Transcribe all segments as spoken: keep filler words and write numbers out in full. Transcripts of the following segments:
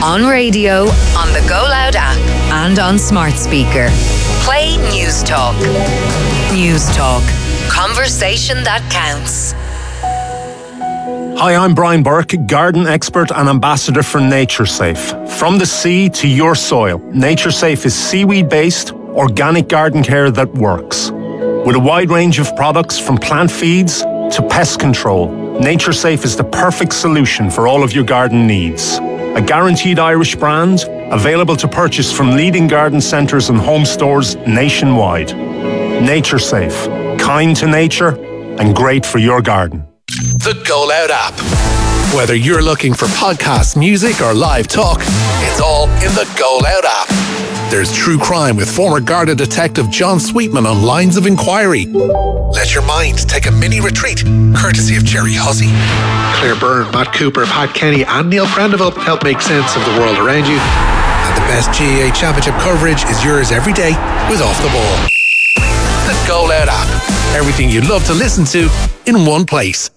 On radio, on the Go Loud app, and on smart speaker. Play News Talk. News Talk. Conversation that counts. Hi, I'm Brian Burke, garden expert and ambassador for NatureSafe. From the sea to your soil, NatureSafe is seaweed-based, organic garden care that works. With a wide range of products from plant feeds to pest control, NatureSafe is the perfect solution for all of your garden needs. A guaranteed Irish brand, available to purchase from leading garden centres and home stores nationwide. NatureSafe, kind to nature and great for your garden. The Go Loud app. Whether you're looking for podcasts, music or live talk, it's all in the Go Loud app. There's true crime with former Garda detective John Sweetman on Lines of Inquiry. Let your mind take a mini retreat, courtesy of Jerry Hussey. Claire Byrne, Matt Cooper, Pat Kenny and Neil Prendeville help make sense of the world around you. And the best G A A Championship coverage is yours every day with Off the Ball. The Go Loud app. Everything you'd love to listen to in one place.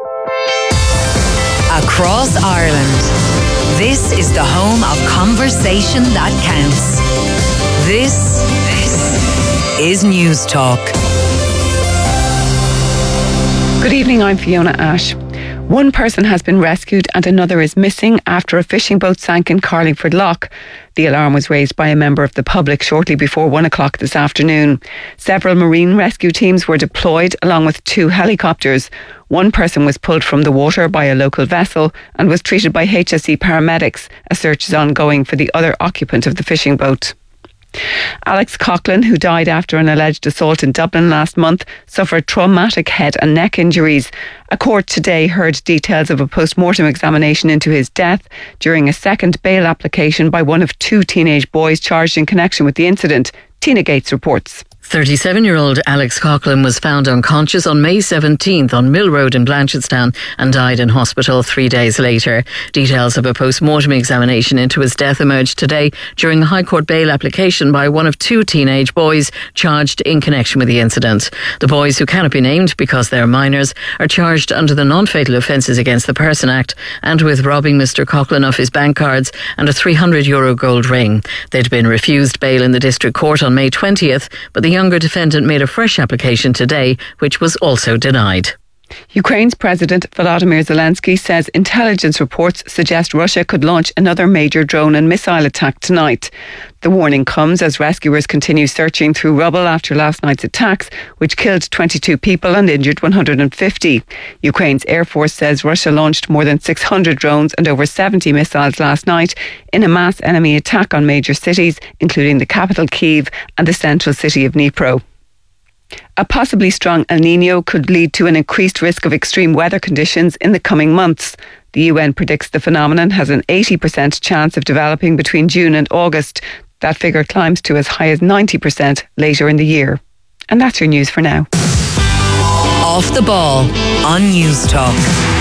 Across Ireland, this is the home of conversation that counts. This, this is News Talk. Good evening, I'm Fiona Ash. One person has been rescued and another is missing after a fishing boat sank in Carlingford Lough. The alarm was raised by a member of the public shortly before one o'clock this afternoon. Several marine rescue teams were deployed along with two helicopters. One person was pulled from the water by a local vessel and was treated by H S E paramedics. A search is ongoing for the other occupant of the fishing boat. Alex Coughlin, who died after an alleged assault in Dublin last month, suffered traumatic head and neck injuries. A court today heard details of a post-mortem examination into his death during a second bail application by one of two teenage boys charged in connection with the incident. Tina Gates reports. thirty-seven-year-old Alex Coughlin was found unconscious on May seventeenth on Mill Road in Blanchardstown and died in hospital three days later. Details of a post-mortem examination into his death emerged today during a High Court bail application by one of two teenage boys charged in connection with the incident. The boys, who cannot be named because they are minors, are charged under the Non-Fatal Offences Against the Person Act and with robbing Mr Coughlin of his bank cards and a three hundred euro gold ring. They'd been refused bail in the District Court on May twentieth, but the younger defendant made a fresh application today, which was also denied. Ukraine's President Volodymyr Zelensky says intelligence reports suggest Russia could launch another major drone and missile attack tonight. The warning comes as rescuers continue searching through rubble after last night's attacks, which killed twenty-two people and injured one hundred fifty. Ukraine's Air Force says Russia launched more than six hundred drones and over seventy missiles last night in a mass enemy attack on major cities, including the capital Kyiv and the central city of Dnipro. A possibly strong El Niño could lead to an increased risk of extreme weather conditions in the coming months. The U N predicts the phenomenon has an eighty percent chance of developing between June and August. That figure climbs to as high as ninety percent later in the year. And that's your news for now. Off the Ball on News Talk.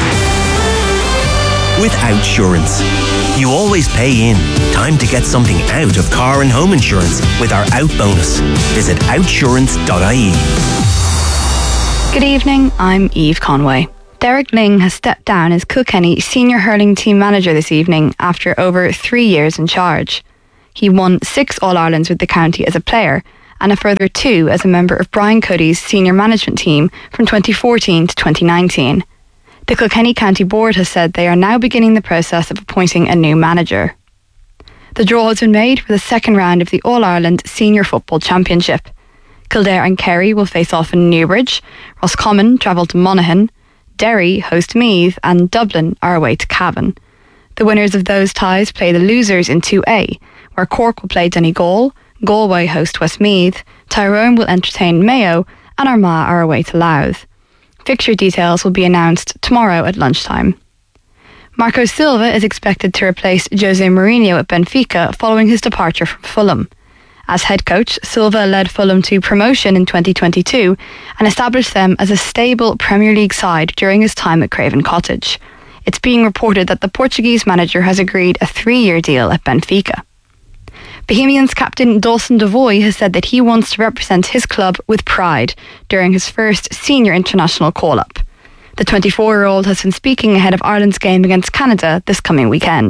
With Outsurance, you always pay in. Time to get something out of car and home insurance with our Out bonus. Visit outsurance dot I E. Good evening, I'm Eve Conway. Derek Ling has stepped down as Kilkenny senior hurling team manager this evening after over three years in charge. He won six All-Irelands with the county as a player and a further two as a member of Brian Cuddy's senior management team from twenty fourteen to twenty nineteen. The Kilkenny County Board has said they are now beginning the process of appointing a new manager. The draw has been made for the second round of the All-Ireland Senior Football Championship. Kildare and Kerry will face off in Newbridge, Roscommon travel to Monaghan, Derry host Meath and Dublin are away to Cavan. The winners of those ties play the losers in two A, where Cork will play Donegal, Galway host Westmeath, Tyrone will entertain Mayo and Armagh are away to Louth. Fixture details will be announced tomorrow at lunchtime. Marco Silva is expected to replace Jose Mourinho at Benfica following his departure from Fulham. As head coach, Silva led Fulham to promotion in twenty twenty-two and established them as a stable Premier League side during his time at Craven Cottage. It's being reported that the Portuguese manager has agreed a three-year deal at Benfica. Bohemians captain Dawson Devoy has said that he wants to represent his club with pride during his first senior international call-up. The twenty-four-year-old has been speaking ahead of Ireland's game against Canada this coming weekend.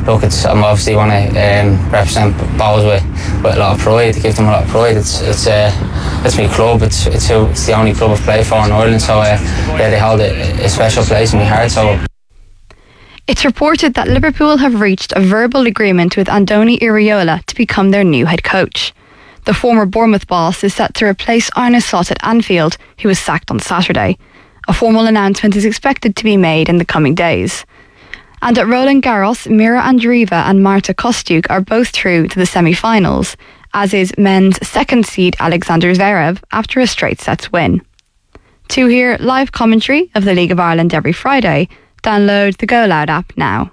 look, it's I'm obviously want to um, represent Bohs with, with a lot of pride, to give them a lot of pride. It's it's uh, it's my club. It's it's, who, it's the only club I've played for in Ireland. So uh, yeah, they hold a, a special place in my heart. So. It's reported that Liverpool have reached a verbal agreement with Andoni Iraola to become their new head coach. The former Bournemouth boss is set to replace Arne Slot at Anfield, who was sacked on Saturday. A formal announcement is expected to be made in the coming days. And at Roland Garros, Mira Andreeva and Marta Kostyuk are both through to the semi-finals, as is men's second seed Alexander Zverev after a straight sets win. To hear live commentary of the League of Ireland every Friday, download the Go Loud app now.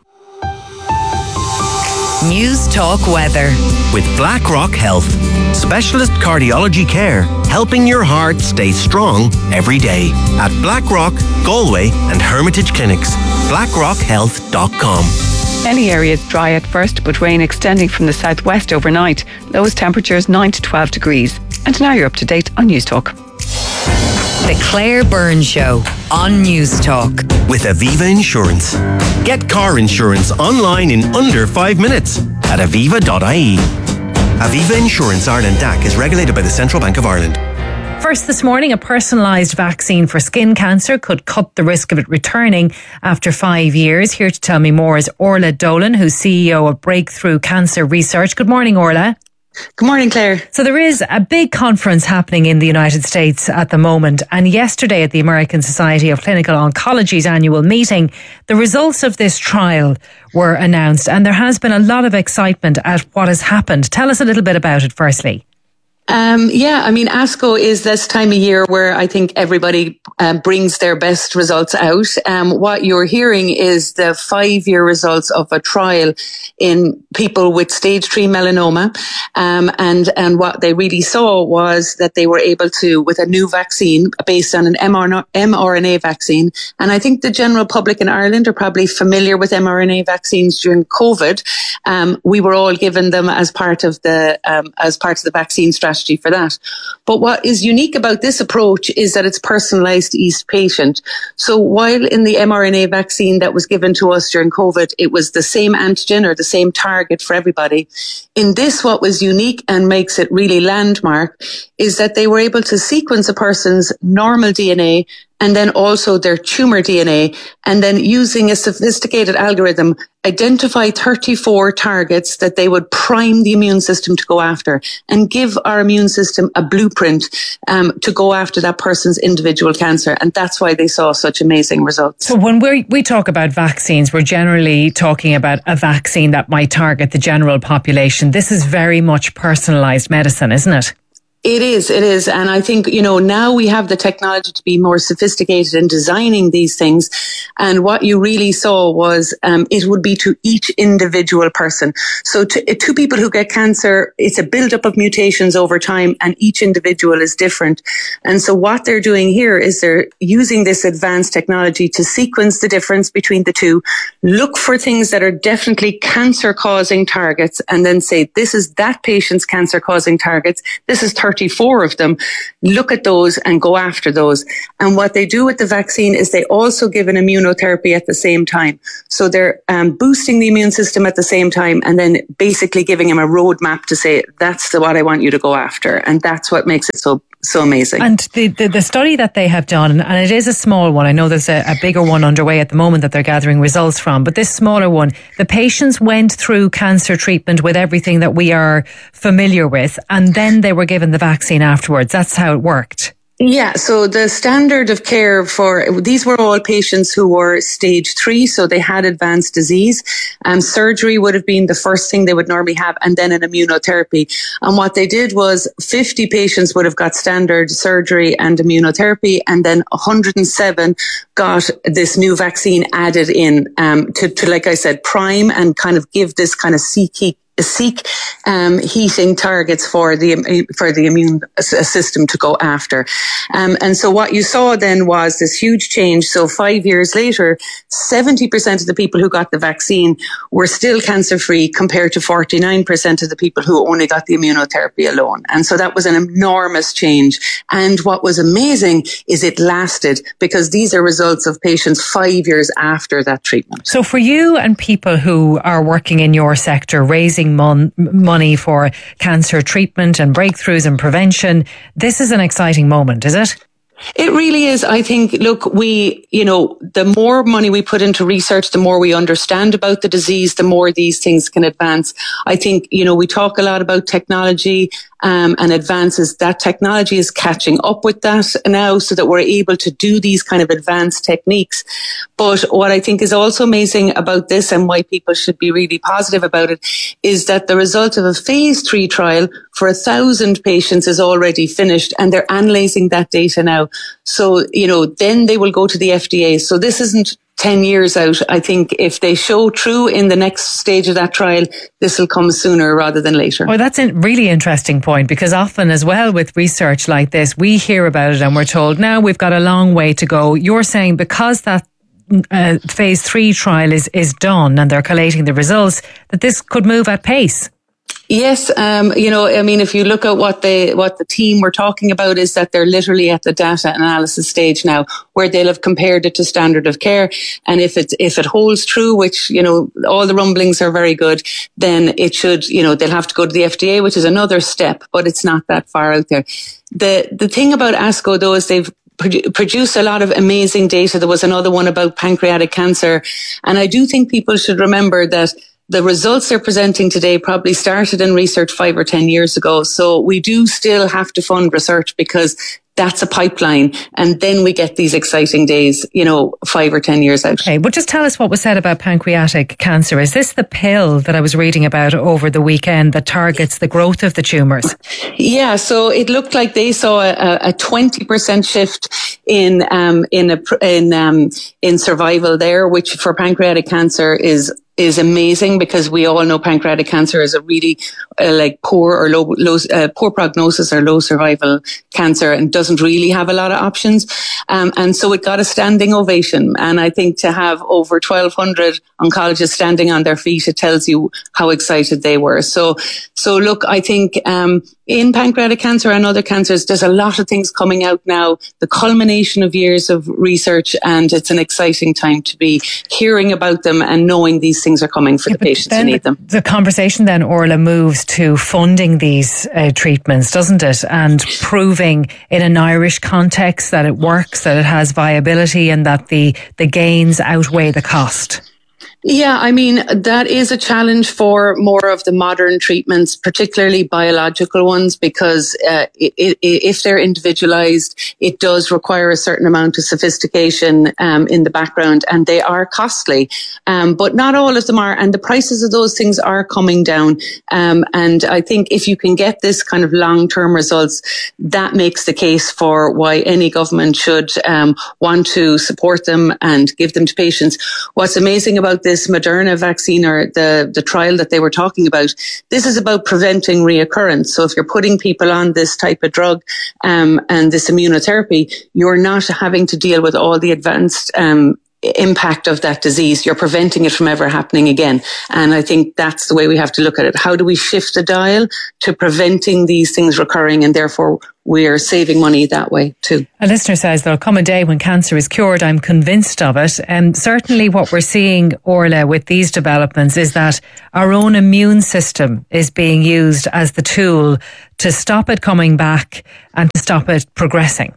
News Talk Weather. With BlackRock Health. Specialist cardiology care, helping your heart stay strong every day. At BlackRock, Galway and Hermitage Clinics. blackrock health dot com. Many areas dry at first, but rain extending from the southwest overnight. Lowest temperatures nine to twelve degrees. And now you're up to date on News Talk. The Claire Byrne Show on News Talk. With Aviva Insurance. Get car insurance online in under five minutes at aviva dot I E. Aviva Insurance Ireland D A C is regulated by the Central Bank of Ireland. First this morning, a personalised vaccine for skin cancer could cut the risk of it returning after five years. Here to tell me more is Orla Dolan, who's C E O of Breakthrough Cancer Research. Good morning, Orla. Good morning, Claire. So there is a big conference happening in the United States at the moment, and yesterday at the American Society of Clinical Oncology's annual meeting, the results of this trial were announced, and there has been a lot of excitement at what has happened. Tell us a little bit about it firstly. Um, yeah, I mean, ASCO is this time of year where I think everybody uh, brings their best results out. Um, what you're hearing is the five-year results of a trial in people with stage three melanoma. Um, and, and what they really saw was that they were able to, with a new vaccine based on an mRNA vaccine. And I think the general public in Ireland are probably familiar with mRNA vaccines during COVID. Um, we were all given them as part of the, um, as part of the vaccine strategy for that. But what is unique about this approach is that it's personalised to each patient. So while in the mRNA vaccine that was given to us during COVID, it was the same antigen or the same target for everybody. In this, what was unique and makes it really landmark is that they were able to sequence a person's normal D N A and then also their tumour D N A, and then using a sophisticated algorithm, identify thirty-four targets that they would prime the immune system to go after and give our immune system a blueprint um, to go after that person's individual cancer. And that's why they saw such amazing results. So when we we talk about vaccines, we're generally talking about a vaccine that might target the general population. This is very much personalised medicine, isn't it? It is, it is. And I think, you know, now we have the technology to be more sophisticated in designing these things. And what you really saw was um, it would be to each individual person. So to, to people who get cancer, it's a buildup of mutations over time and each individual is different. And so what they're doing here is they're using this advanced technology to sequence the difference between the two, look for things that are definitely cancer-causing targets, and then say, this is that patient's cancer-causing targets. This is thirty-four of them. Look at those and go after those. And what they do with the vaccine is they also give an immunotherapy at the same time. So they're um, boosting the immune system at the same time and then basically giving them a roadmap to say, that's the what I want you to go after. And that's what makes it so So amazing. And the, the, the study that they have done, and it is a small one, I know there's a, a bigger one underway at the moment that they're gathering results from, but this smaller one, the patients went through cancer treatment with everything that we are familiar with, and then they were given the vaccine afterwards. That's how it worked. Yeah, so the standard of care for, these were all patients who were stage three, so they had advanced disease. Um, surgery would have been the first thing they would normally have, and then an immunotherapy. And what they did was fifty patients would have got standard surgery and immunotherapy, and then one hundred seven got this new vaccine added in um, to, to, like I said, prime and kind of give this kind of seeky seek um, heating targets for the for the immune system to go after. Um, and so what you saw then was this huge change. So five years later, seventy percent of the people who got the vaccine were still cancer-free compared to forty-nine percent of the people who only got the immunotherapy alone. And so that was an enormous change. And what was amazing is it lasted, because these are results of patients five years after that treatment. So for you and people who are working in your sector, raising mon- money for cancer treatment and breakthroughs and prevention, this is an exciting moment, is it? It really is. I think, look, we, you know, the more money we put into research, the more we understand about the disease, the more these things can advance. I think, you know, we talk a lot about technology um, and advances. That technology is catching up with that now, so that we're able to do these kind of advanced techniques. But what I think is also amazing about this, and why people should be really positive about it, is that the result of a phase three trial for a thousand patients is already finished, and they're analysing that data now. So, you know, then they will go to the F D A. So this isn't ten years out. I think if they show true in the next stage of that trial, this will come sooner rather than later. Well, that's a really interesting point, because often as well with research like this, we hear about it and we're told, now we've got a long way to go. You're saying because that uh, phase three trial is, is done and they're collating the results, that this could move at pace. Yes, um, you know, I mean, if you look at what they, what the team were talking about, is that they're literally at the data analysis stage now, where they'll have compared it to standard of care. And if it, if it holds true, which, you know, all the rumblings are very good, then it should, you know, they'll have to go to the F D A, which is another step, but it's not that far out there. The, the thing about ASCO though is they've produced a lot of amazing data. There was another one about pancreatic cancer. And I do think people should remember that the results they're presenting today probably started in research five or ten years ago. So we do still have to fund research, because that's a pipeline. And then we get these exciting days, you know, five or ten years out. Okay, but just tell us what was said about pancreatic cancer. Is this the pill that I was reading about over the weekend that targets the growth of the tumours? Yeah, so it looked like they saw a, a twenty percent shift in um, in a, in um, in survival there, which for pancreatic cancer is is amazing, because we all know pancreatic cancer is a really uh, like poor or low, low uh, poor prognosis or low survival cancer, and doesn't really have a lot of options. Um, and so it got a standing ovation. And I think to have over twelve hundred oncologists standing on their feet, it tells you how excited they were. So, so look, I think um, in pancreatic cancer and other cancers, there's a lot of things coming out now, the culmination of years of research, and it's an exciting time to be hearing about them and knowing these things are coming for yeah, the patients who need them. The, the conversation then, Orla, moves to funding these uh, treatments, doesn't it? And proving in an Irish context that it works, that it has viability, and that the, the gains outweigh the cost. Yeah, I mean, that is a challenge for more of the modern treatments, particularly biological ones, because uh, it, it, if they're individualized, it does require a certain amount of sophistication um, in the background, and they are costly. Um, but not all of them are, and the prices of those things are coming down. Um, and I think if you can get this kind of long-term results, that makes the case for why any government should um, want to support them and give them to patients. What's amazing about this This Moderna vaccine, or the, the trial that they were talking about, this is about preventing reoccurrence. So if you're putting people on this type of drug um, and this immunotherapy, you're not having to deal with all the advanced um, impact of that disease. You're preventing it from ever happening again. And I think that's the way we have to look at it. How do we shift the dial to preventing these things recurring, and therefore we're saving money that way too. A listener says there'll come a day when cancer is cured. I'm convinced of it. And certainly what we're seeing, Orla, with these developments is that our own immune system is being used as the tool to stop it coming back and to stop it progressing.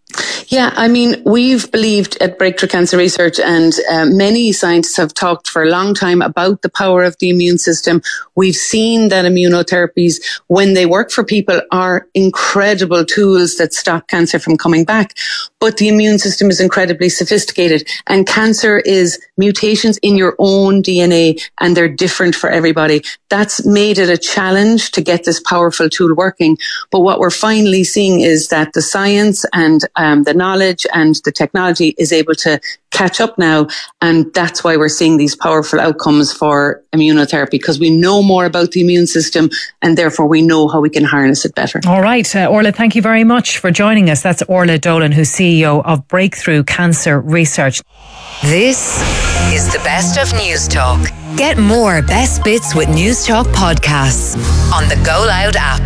Yeah, I mean, we've believed at Breakthrough Cancer Research, and uh, many scientists have talked for a long time about the power of the immune system. We've seen that immunotherapies, when they work for people, are incredible tools that stop cancer from coming back. But the immune system is incredibly sophisticated, and cancer is mutations in your own D N A, and they're different for everybody. That's made it a challenge to get this powerful tool working. But what we're finally seeing is that the science and um, the knowledge and the technology is able to catch up now. And that's why we're seeing these powerful outcomes for immunotherapy, because we know more about the immune system and therefore we know how we can harness it better. All right. Uh, Orla, thank you very much for joining us. That's Orla Dolan, who's C E O of Breakthrough Cancer Research. This is the best of News Talk. Get more best bits with News Talk podcasts on the Go Loud app.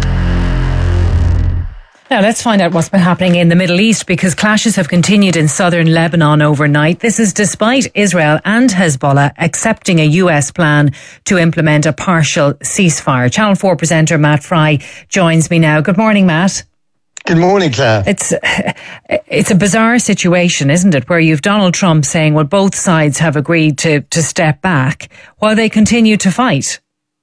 Now let's find out what's been happening in the Middle East, because clashes have continued in southern Lebanon overnight. This is despite Israel and Hezbollah accepting a U S plan to implement a partial ceasefire. Channel four presenter Matt Fry joins me now. Good morning, Matt. Good morning, Claire. It's it's a bizarre situation, isn't it, where you've Donald Trump saying, well, both sides have agreed to, to step back while they continue to fight.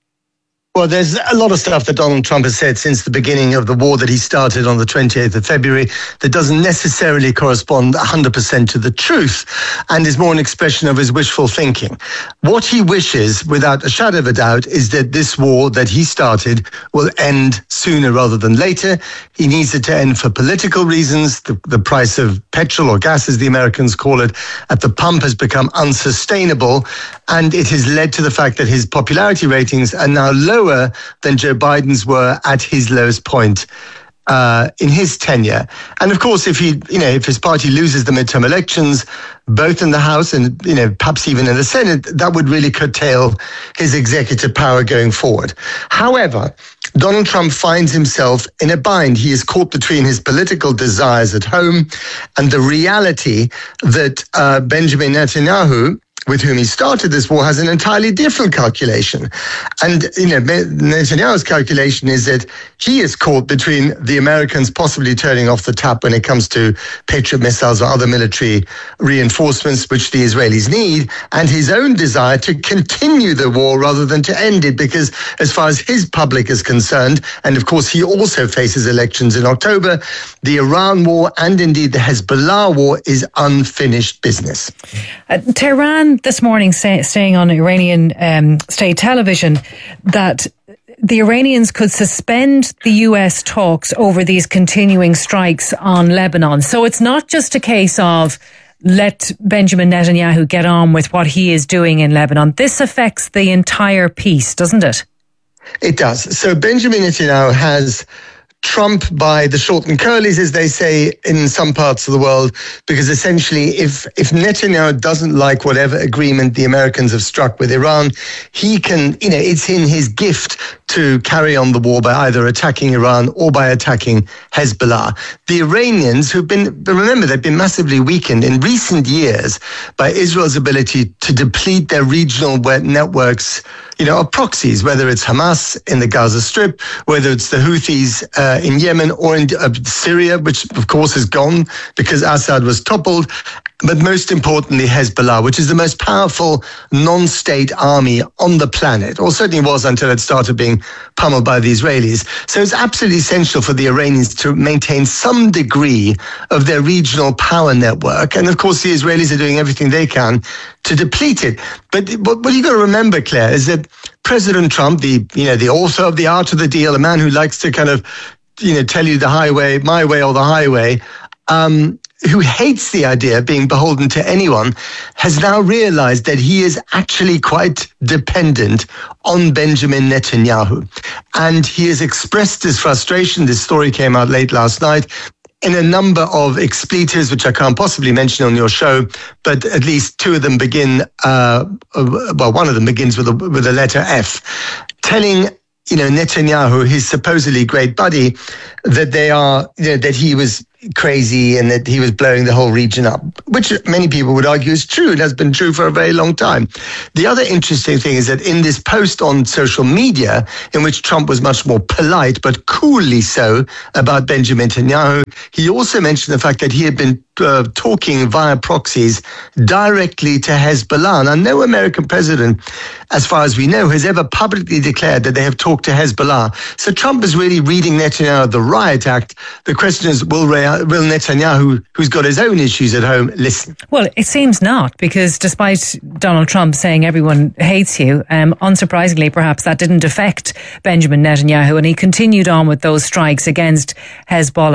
Well, there's a lot of stuff that Donald Trump has said since the beginning of the war that he started on the twenty-eighth of February that doesn't necessarily correspond one hundred percent to the truth and is more an expression of his wishful thinking. What he wishes, without a shadow of a doubt, is that this war that he started will end sooner rather than later. He needs it to end for political reasons. The, the price of petrol, or gas as the Americans call it, at the pump has become unsustainable, and it has led to the fact that his popularity ratings are now low than Joe Biden's were at his lowest point uh, in his tenure. And of course, if he, you know, if his party loses the midterm elections, both in the House and, you know, perhaps even in the Senate, that would really curtail his executive power going forward. However, Donald Trump finds himself in a bind. He is caught between his political desires at home and the reality that uh, Benjamin Netanyahu, with whom he started this war, has an entirely different calculation. And, you know, Netanyahu's calculation is that he is caught between the Americans possibly turning off the tap when it comes to Patriot missiles or other military reinforcements, which the Israelis need, and his own desire to continue the war rather than to end it, because as far as his public is concerned, and of course he also faces elections in October, the Iran war and indeed the Hezbollah war is unfinished business. Uh, Tehran this morning say, saying on Iranian um, state television that the Iranians could suspend the U S talks over these continuing strikes on Lebanon. So it's not just a case of let Benjamin Netanyahu get on with what he is doing in Lebanon. This affects the entire peace, doesn't it? It does. So Benjamin Netanyahu has Trump by the short and curlies, as they say in some parts of the world, because essentially if, if Netanyahu doesn't like whatever agreement the Americans have struck with Iran, he can, you know, it's in his gift to carry on the war by either attacking Iran or by attacking Hezbollah. The Iranians, who've been, remember, they've been massively weakened in recent years by Israel's ability to deplete their regional networks, you know, of proxies, whether it's Hamas in the Gaza Strip, whether it's the Houthis uh, in Yemen or in uh, Syria, which of course is gone because Assad was toppled. But most importantly, Hezbollah, which is the most powerful non-state army on the planet, or certainly was until it started being pummeled by the Israelis. So it's absolutely essential for the Iranians to maintain some degree of their regional power network. And of course, the Israelis are doing everything they can to deplete it. But what you've got to remember, Claire, is that President Trump, the, you know, the author of The Art of the Deal, a man who likes to kind of, you know, tell you the highway, my way or the highway, um, who hates the idea of being beholden to anyone, has now realized that he is actually quite dependent on Benjamin Netanyahu. And he has expressed his frustration. This story came out late last night in a number of expletives, which I can't possibly mention on your show, but at least two of them begin, uh, well, one of them begins with a, with the letter F, telling you know, Netanyahu, his supposedly great buddy, that they are, you know, that he was crazy and that he was blowing the whole region up, which many people would argue is true. It has been true for a very long time. The other interesting thing is that in this post on social media, in which Trump was much more polite, but coolly so, about Benjamin Netanyahu, he also mentioned the fact that he had been uh, talking via proxies directly to Hezbollah. Now, no American president, as far as we know, has ever publicly declared that they have talked to Hezbollah. So Trump is really reading Netanyahu the riot act. The question is, will, will Netanyahu, who's got his own issues at home, listen? Well, it seems not, because despite Donald Trump saying everyone hates you, um, unsurprisingly, perhaps that didn't affect Benjamin Netanyahu, and he continued on with those strikes against Hezbollah.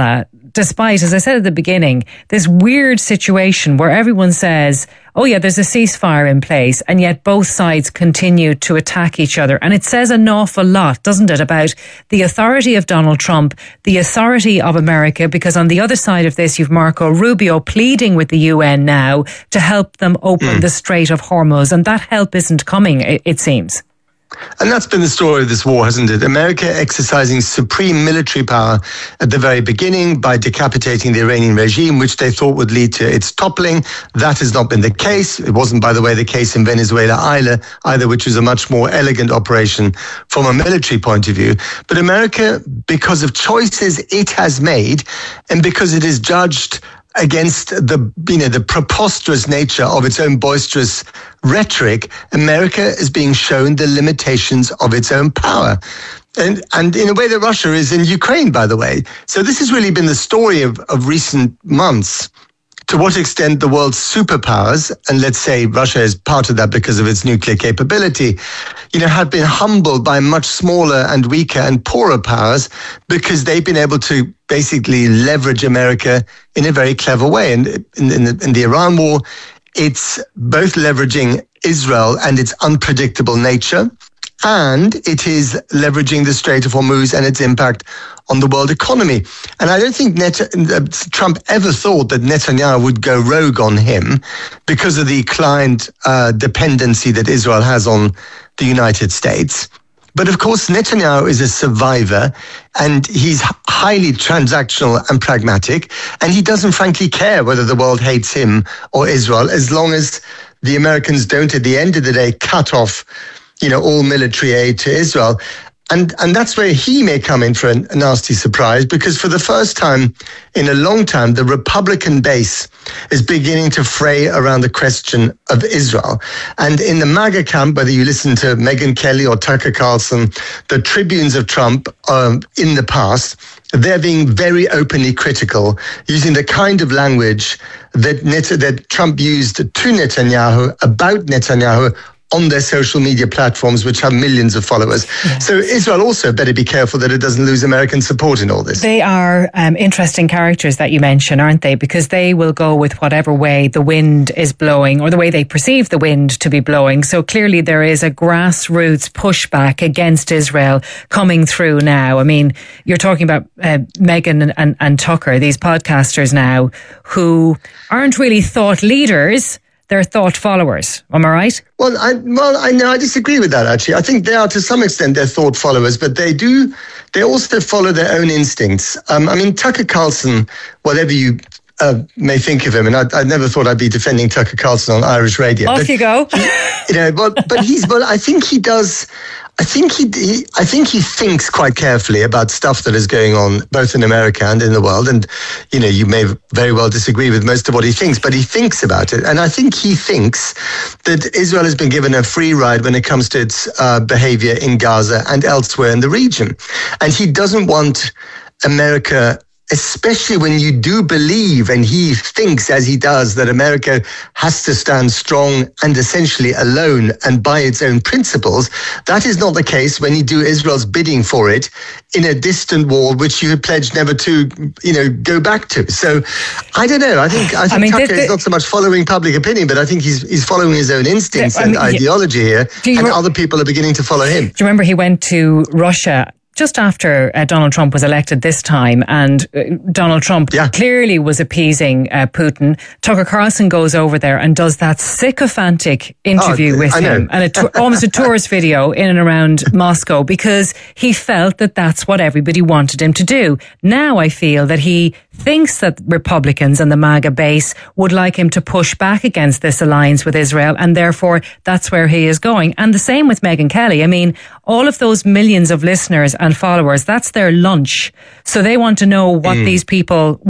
despite, as I said at the beginning, this weird situation where everyone says, oh yeah, there's a ceasefire in place, and yet both sides continue to attack each other. And it says an awful lot, doesn't it, about the authority of Donald Trump, the authority of America, because on the other side of this, you've Marco Rubio pleading with the U N now to help them open mm. the Strait of Hormuz, and that help isn't coming, it, it seems. And that's been the story of this war, hasn't it? America exercising supreme military power at the very beginning by decapitating the Iranian regime, which they thought would lead to its toppling. That has not been the case. It wasn't, by the way, the case in Venezuela either, either, which was a much more elegant operation from a military point of view. But America, because of choices it has made, and because it is judged against the, you know, the preposterous nature of its own boisterous rhetoric, America is being shown the limitations of its own power. And, and in a way that Russia is in Ukraine, by the way. So this has really been the story of, of recent months. To what extent the world's superpowers, and let's say Russia is part of that because of its nuclear capability, you know, have been humbled by much smaller and weaker and poorer powers because they've been able to basically leverage America in a very clever way. And in, in, the, in the Iran war, it's both leveraging Israel and its unpredictable nature, and it is leveraging the Strait of Hormuz and its impact on the world economy. And I don't think Net- Trump ever thought that Netanyahu would go rogue on him because of the client uh, dependency that Israel has on the United States. But of course, Netanyahu is a survivor, and he's highly transactional and pragmatic, and he doesn't frankly care whether the world hates him or Israel, as long as the Americans don't, at the end of the day, cut off, you know, all military aid to Israel. And and that's where he may come in for a, a nasty surprise, because for the first time in a long time, the Republican base is beginning to fray around the question of Israel. And in the MAGA camp, whether you listen to Megyn Kelly or Tucker Carlson, the tribunes of Trump um, in the past, they're being very openly critical, using the kind of language that, Net- that Trump used to Netanyahu, about Netanyahu, on their social media platforms, which have millions of followers. Yeah. So Israel also better be careful that it doesn't lose American support in all this. They are um, interesting characters that you mention, aren't they? Because they will go with whatever way the wind is blowing, or the way they perceive the wind to be blowing. So clearly there is a grassroots pushback against Israel coming through now. I mean, you're talking about uh, Megyn and, and, and Tucker, these podcasters now, who aren't really thought leaders. They're thought followers. Am I right? Well, I well, I know I disagree with that, actually. I think they are, to some extent, they're thought followers, but they do, they also follow their own instincts. Um, I mean, Tucker Carlson, whatever you uh, may think of him, and I, I never thought I'd be defending Tucker Carlson on Irish radio. Off but, you go. he, you know, but, but he's, but I think he does, I think he, he, I think he thinks quite carefully about stuff that is going on both in America and in the world. And, you know, you may very well disagree with most of what he thinks, but he thinks about it. And I think he thinks that Israel has been given a free ride when it comes to its uh, behavior in Gaza and elsewhere in the region. And he doesn't want America, especially when you do believe, and he thinks, as he does, that America has to stand strong and essentially alone and by its own principles. That is not the case when you do Israel's bidding for it in a distant war, which you had pledged never to, you know, go back to. So I don't know. I think I think I mean, Tucker the, the, is not so much following public opinion, but I think he's he's following his own instincts the, and I mean, ideology here, and re- other people are beginning to follow him. Do you remember he went to Russia just after uh, Donald Trump was elected this time, and uh, Donald Trump yeah. clearly was appeasing uh, Putin? Tucker Carlson goes over there and does that sycophantic interview oh, with I him, know. and a t- almost a tourist video in and around Moscow, because he felt that that's what everybody wanted him to do. Now I feel that he thinks that Republicans and the MAGA base would like him to push back against this alliance with Israel, and therefore that's where he is going. And the same with Megyn Kelly. I mean, all of those millions of listeners and followers, that's their lunch. So they want to know what mm. these people